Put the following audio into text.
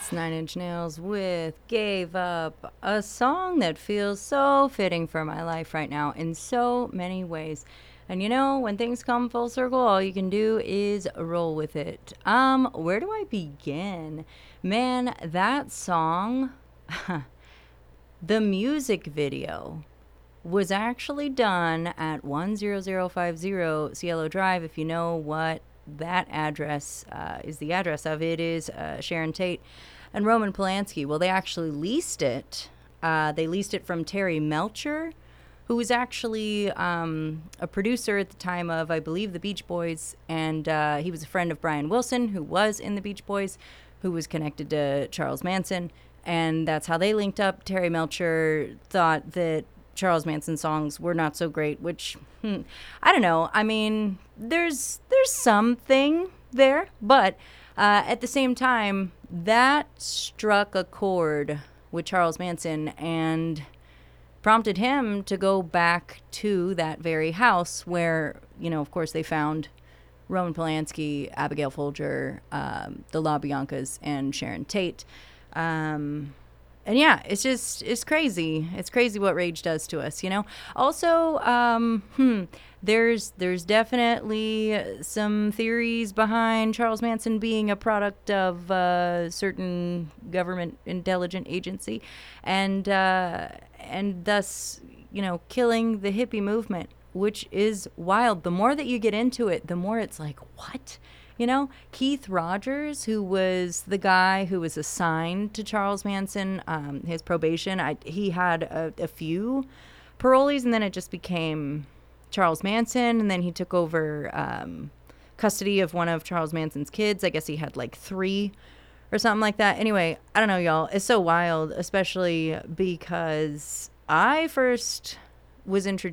It's Nine Inch Nails with Gave Up, a song that feels so fitting for my life right now in so many ways. And you know, when things come full circle, all you can do is roll with it. Where do I begin? Man, that song, the music video was actually done at 10050 Cielo Drive. If you know what that address is, the address of it is Sharon Tate and Roman Polanski. Well, they actually leased it. They leased it from Terry Melcher, who was actually a producer at the time of, I believe, the Beach Boys. And he was a friend of Brian Wilson, who was in the Beach Boys, who was connected to Charles Manson. And that's how they linked up. Terry Melcher thought that Charles Manson songs were not so great, which I don't know. I mean, there's something there, but at the same time, that struck a chord with Charles Manson and prompted him to go back to that very house where, you know, of course, they found Roman Polanski, Abigail Folger, the LaBiancas, and Sharon Tate. And yeah, it's crazy. It's crazy what rage does to us, you know? Also, there's definitely some theories behind Charles Manson being a product of a certain government intelligence agency and thus, you know, killing the hippie movement, which is wild. The more that you get into it, the more it's like, what? You know, Keith Rogers, who was the guy who was assigned to Charles Manson, his probation, he had a few parolees, and then it just became Charles Manson, and then he took over custody of one of Charles Manson's kids. I guess he had like 3 or something like that. Anyway, I don't know, y'all. It's so wild, especially because I first was introduced